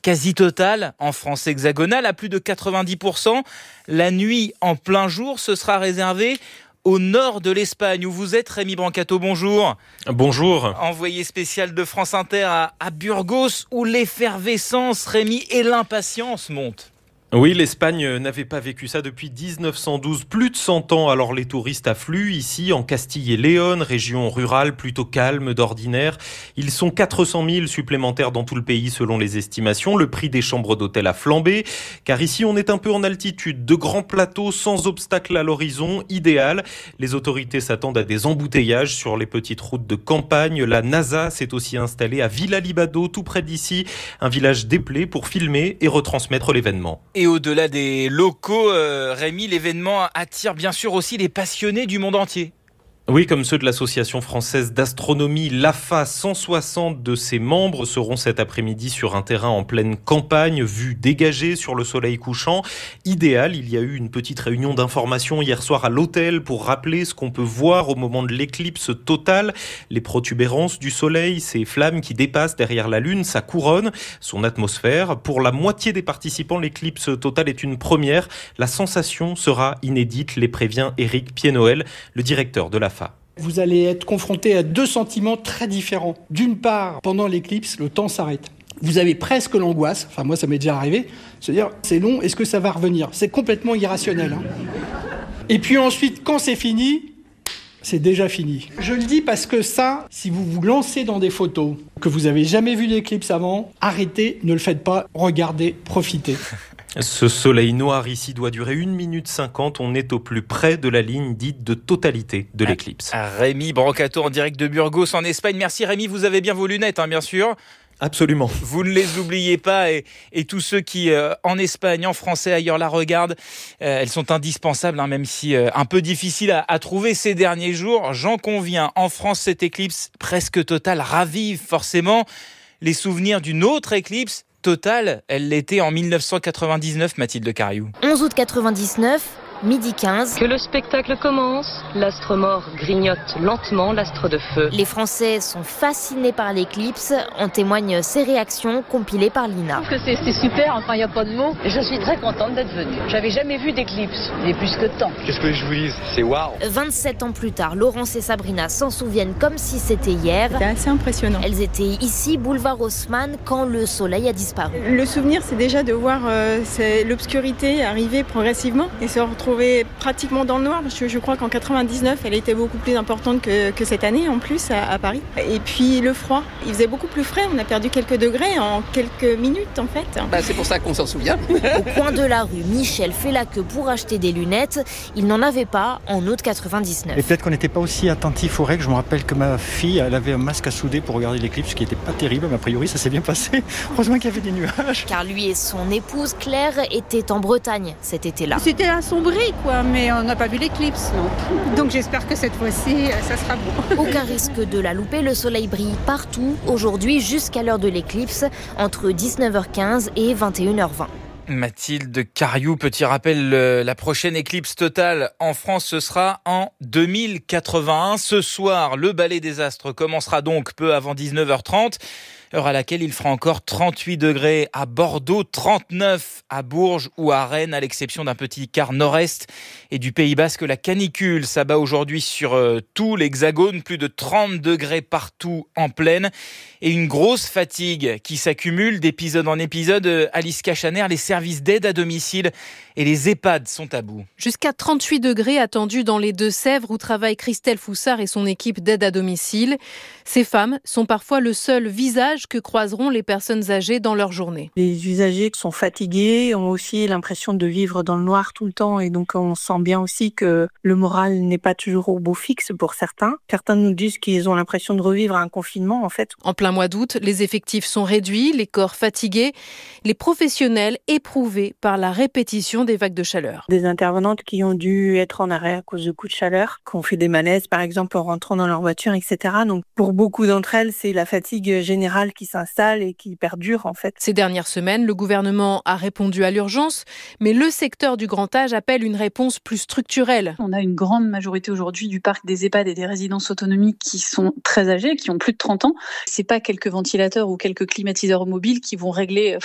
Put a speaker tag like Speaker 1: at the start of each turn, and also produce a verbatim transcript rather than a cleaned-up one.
Speaker 1: quasi totale en France hexagonale à plus de quatre-vingt-dix pour cent. La nuit en plein jour, ce sera réservé au nord de l'Espagne, où vous êtes, Rémi Brancato, bonjour.
Speaker 2: Bonjour.
Speaker 1: Envoyé spécial de France Inter à, à Burgos, où l'effervescence, Rémi, et l'impatience montent.
Speaker 2: Oui, l'Espagne n'avait pas vécu ça depuis dix-neuf cent douze, plus de cent ans, alors les touristes affluent ici en Castille et Léon, région rurale plutôt calme d'ordinaire. Ils sont quatre cent mille supplémentaires dans tout le pays selon les estimations. Le prix des chambres d'hôtel a flambé, car ici on est un peu en altitude, de grands plateaux sans obstacle à l'horizon, idéal. Les autorités s'attendent à des embouteillages sur les petites routes de campagne. La NASA s'est aussi installée à Villalibado, tout près d'ici, un village déplé pour filmer et retransmettre l'événement.
Speaker 1: Et au-delà des locaux, euh, Rémi, l'événement attire bien sûr aussi les passionnés du monde entier.
Speaker 2: Oui, comme ceux de l'Association française d'astronomie, l'A F A, cent soixante de ses membres seront cet après-midi sur un terrain en pleine campagne, vue dégagée sur le soleil couchant. Idéal, il y a eu une petite réunion d'information hier soir à l'hôtel pour rappeler ce qu'on peut voir au moment de l'éclipse totale. Les protubérances du soleil, ces flammes qui dépassent derrière la lune, sa couronne, son atmosphère. Pour la moitié des participants, l'éclipse totale est une première. La sensation sera inédite, les prévient Éric Pied-Noël, le directeur de l'A F A.
Speaker 3: Vous allez être confronté à deux sentiments très différents. D'une part, pendant l'éclipse, le temps s'arrête. Vous avez presque l'angoisse, enfin moi ça m'est déjà arrivé, se dire c'est long, est-ce que ça va revenir ? C'est complètement irrationnel. Hein. Et puis ensuite, quand c'est fini, c'est déjà fini. Je le dis parce que ça, si vous vous lancez dans des photos, que vous n'avez jamais vu l'éclipse avant, arrêtez, ne le faites pas, regardez, profitez.
Speaker 2: Ce soleil noir ici doit durer une minute cinquante. On est au plus près de la ligne dite de totalité de l'éclipse.
Speaker 1: Rémi Brancato en direct de Burgos en Espagne. Merci Rémi, vous avez bien vos lunettes, hein, bien sûr.
Speaker 2: Absolument.
Speaker 1: Vous ne les oubliez pas et, et tous ceux qui, euh, en Espagne, en français, ailleurs, la regardent, euh, elles sont indispensables, hein, même si euh, un peu difficile à, à trouver ces derniers jours. J'en conviens, en France, cette éclipse presque totale ravive forcément les souvenirs d'une autre éclipse totale. Elle l'était en dix-neuf cent quatre-vingt-dix-neuf, Mathilde Cariou.
Speaker 4: onze août quatre-vingt-dix-neuf, midi quinze.
Speaker 5: Que le spectacle commence, l'astre mort grignote lentement l'astre de feu.
Speaker 4: Les Français sont fascinés par l'éclipse, en témoignent ces réactions compilées par l'I N A.
Speaker 6: Je trouve que c'est, c'est super, enfin il n'y a pas de mots. Et je suis très contente d'être venue. J'avais jamais vu d'éclipse, il est plus que temps.
Speaker 7: Qu'est-ce que je vous dis ? C'est waouh.
Speaker 4: vingt-sept ans plus tard, Laurence et Sabrina s'en souviennent comme si c'était hier.
Speaker 8: C'était assez impressionnant.
Speaker 4: Elles étaient ici, boulevard Haussmann, quand le soleil a disparu.
Speaker 8: Le souvenir, c'est déjà de voir euh, c'est l'obscurité arriver progressivement et se retrouver pratiquement dans le noir, parce que je crois qu'en quatre-vingt-dix-neuf, elle était beaucoup plus importante que, que cette année en plus à, à Paris. Et puis le froid, il faisait beaucoup plus frais, on a perdu quelques degrés en quelques minutes en fait.
Speaker 9: Bah, c'est pour ça qu'on s'en souvient.
Speaker 4: Au coin de la rue, Michel fait la queue pour acheter des lunettes. Il n'en avait pas en août quatre-vingt-dix-neuf.
Speaker 10: Et peut-être qu'on n'était pas aussi attentif aux règles. Je me rappelle que ma fille, elle avait un masque à souder pour regarder l'éclipse, ce qui n'était pas terrible, mais a priori ça s'est bien passé. Heureusement qu'il y avait des nuages.
Speaker 4: Car lui et son épouse Claire étaient en Bretagne cet été-là.
Speaker 11: C'était assombri quoi. Mais on n'a pas vu l'éclipse, non. Donc j'espère que cette fois-ci, ça sera beau.
Speaker 4: Aucun risque de la louper, le soleil brille partout, aujourd'hui jusqu'à l'heure de l'éclipse, entre dix-neuf heures quinze et vingt et une heures vingt.
Speaker 1: Mathilde Cariou, petit rappel, la prochaine éclipse totale en France, ce sera en deux mille quatre-vingt-un. Ce soir, le ballet des astres commencera donc peu avant dix-neuf heures trente. Heure à laquelle il fera encore trente-huit degrés à Bordeaux, trente-neuf à Bourges ou à Rennes, à l'exception d'un petit quart nord-est et du Pays Basque. La canicule s'abat aujourd'hui sur euh, tout l'hexagone, plus de trente degrés partout en plaine et une grosse fatigue qui s'accumule d'épisode en épisode. Alice Cachaner, les services d'aide à domicile et les EHPAD sont à bout.
Speaker 12: Jusqu'à trente-huit degrés attendus dans les Deux-Sèvres où travaille Christelle Foussard et son équipe d'aide à domicile. Ces femmes sont parfois le seul visage que croiseront les personnes âgées dans leur journée.
Speaker 13: Les usagers sont fatigués, ont aussi l'impression de vivre dans le noir tout le temps et donc on sent bien aussi que le moral n'est pas toujours au beau fixe pour certains. Certains nous disent qu'ils ont l'impression de revivre un confinement en fait.
Speaker 12: En plein mois d'août, les effectifs sont réduits, les corps fatigués, les professionnels éprouvés par la répétition des vagues de chaleur.
Speaker 13: Des intervenantes qui ont dû être en arrêt à cause de coups de chaleur, qui ont fait des malaises par exemple en rentrant dans leur voiture, et cetera. Donc pour beaucoup d'entre elles, c'est la fatigue générale qui s'installe et qui perdure en fait.
Speaker 12: Ces dernières semaines, le gouvernement a répondu à l'urgence, mais le secteur du grand âge appelle une réponse plus structurelle.
Speaker 14: On a une grande majorité aujourd'hui du parc des EHPAD et des résidences autonomiques qui sont très âgés, qui ont plus de trente ans. C'est pas quelques ventilateurs ou quelques climatiseurs mobiles qui vont régler